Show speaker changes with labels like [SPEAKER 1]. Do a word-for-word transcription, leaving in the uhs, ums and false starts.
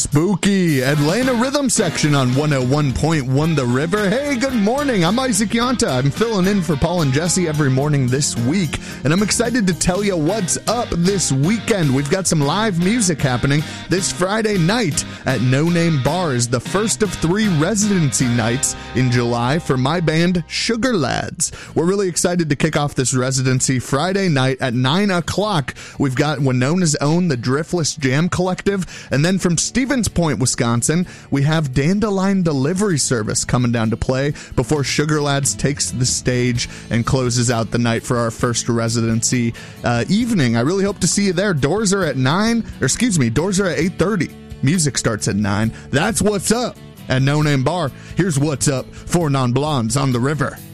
[SPEAKER 1] Spooky Atlanta Rhythm Section on one oh one point one The River. Hey, good morning. I'm Isaac Yonta. I'm filling in for Paul and Jesse every morning this week, and I'm excited to tell you what's up this weekend. We've got some live music happening this Friday night at No Name Bars, the first of three residency nights in July for my band, Sugar Lads. We're really excited to kick off this residency Friday night at nine o'clock. We've got Winona's own The Driftless Jam Collective, and then from Stevens Point, Wisconsin, we have Dandelion Delivery Service coming down to play before Sugar Lads takes the stage and closes out the night for our first residency uh, evening. I really hope to see you there. Doors are at nine, or excuse me, doors are at eight thirty. Music starts at nine. That's what's up at No Name Bar. Here's what's up for Non-Blondes on the River.